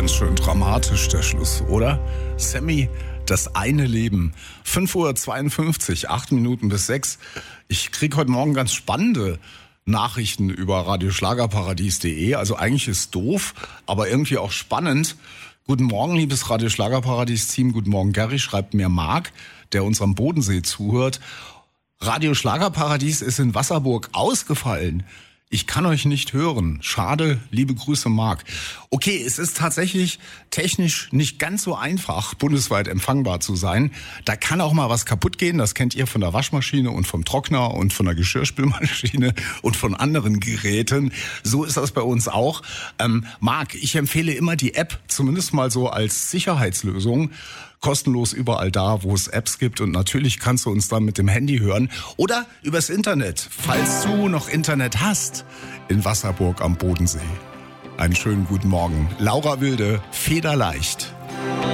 Ganz schön dramatisch der Schluss, oder? Sammy, das eine Leben. 5:52 Uhr, 8 Minuten bis 6. Ich krieg heute Morgen ganz spannende Nachrichten über radioschlagerparadies.de. Also eigentlich ist doof, aber irgendwie auch spannend. Guten Morgen, liebes Radio Schlagerparadies-Team. Guten Morgen, Gary, schreibt mir Marc, der uns am Bodensee zuhört. Radio Schlagerparadies ist in Wasserburg ausgefallen. Ich kann euch nicht hören. Schade, liebe Grüße, Marc. Okay, es ist tatsächlich technisch nicht ganz so einfach, bundesweit empfangbar zu sein. Da kann auch mal was kaputt gehen. Das kennt ihr von der Waschmaschine und vom Trockner und von der Geschirrspülmaschine und von anderen Geräten. So ist das bei uns auch. Marc, ich empfehle immer die App, zumindest mal so als Sicherheitslösung. Kostenlos überall da, wo es Apps gibt. Und natürlich kannst du uns dann mit dem Handy hören oder übers Internet, falls du noch Internet hast, in Wasserburg am Bodensee. Einen schönen guten Morgen. Laura Wilde, Federleicht.